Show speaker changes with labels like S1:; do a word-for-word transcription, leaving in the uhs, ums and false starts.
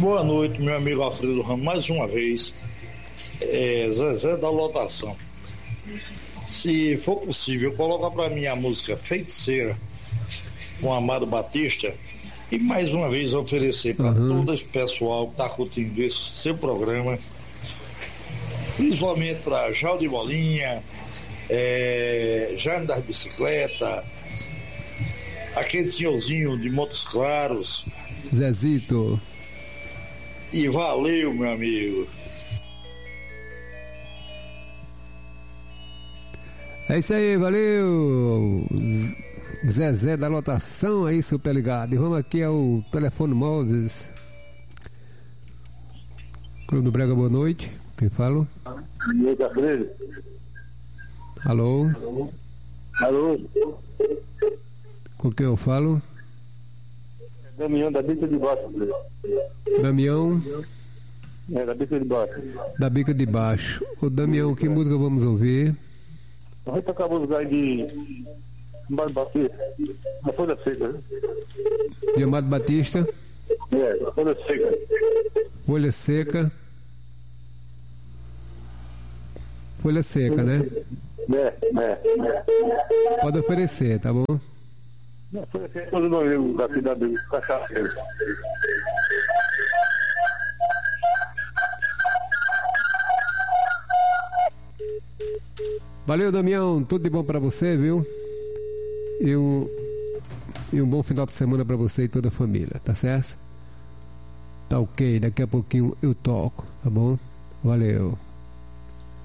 S1: Boa noite, meu amigo Alfredo Ramos, mais uma vez. É, Zezé da lotação. Se for possível, coloca para mim a música Feiticeira com Amado Batista e mais uma vez oferecer para uhum. todo esse pessoal que está curtindo esse seu programa, principalmente para Jal de Bolinha, é, Jaime das Bicicletas, aquele senhorzinho de Montes Claros,
S2: Zezito.
S1: E valeu, meu amigo.
S2: É isso aí, valeu. Zezé da lotação aí, super ligado. E vamos aqui ao telefone móveis. Clube do Brega, boa noite. Quem fala? Alô?
S3: Alô?
S2: Com quem eu falo?
S3: Damião da Bica de Baixo.
S2: Damião?
S3: É, da Bica de Baixo.
S2: Da Bica de Baixo. Ô Damião, que música vamos ouvir?
S3: Vai tocar a música aí de Amado Batista, a Folha Seca, né?
S2: De Amado Batista?
S3: É, a Folha Seca.
S2: Folha Seca. Folha Seca, né?
S3: É, é, é.
S2: Pode oferecer, tá bom?
S3: Não, Folha Seca é o nome da cidade de Cachaceiro.
S2: Valeu, Damião, tudo de bom pra você, viu? E um, e um bom final de semana pra você e toda a família, tá certo? Tá ok, daqui a pouquinho eu toco, tá bom? Valeu.